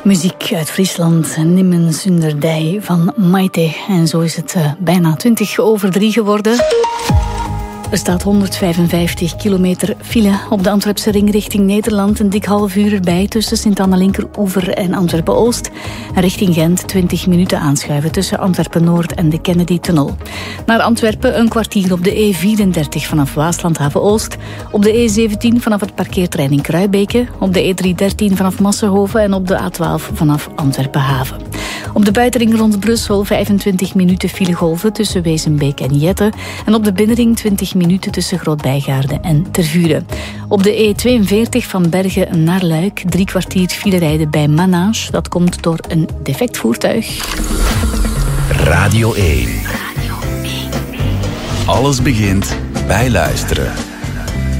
Muziek uit Friesland, Nimmen zonder dij van Maite. En zo is het bijna 2:20 geworden. Er staat 155 kilometer file op de Antwerpse ring richting Nederland. Een dik half uur erbij tussen Sint-Anna-Linkeroever en Antwerpen-Oost. En richting Gent 20 minuten aanschuiven tussen Antwerpen-Noord en de Kennedy-tunnel. Naar Antwerpen een kwartier op de E34 vanaf Waaslandhaven-Oost. Op de E17 vanaf het parkeerterrein in Kruibeke. Op de E313 vanaf Massenhoven en op de A12 vanaf Antwerpen-Haven. Op de buitenring rond Brussel 25 minuten filegolven tussen Wezenbeek en Jette. En op de binnenring 20 minuten tussen Groot-Bijgaarden en Tervuren. Op de E42 van Bergen naar Luik 3 kwartier filerijden bij Manage. Dat komt door een defect voertuig. Radio 1. Alles begint bij luisteren.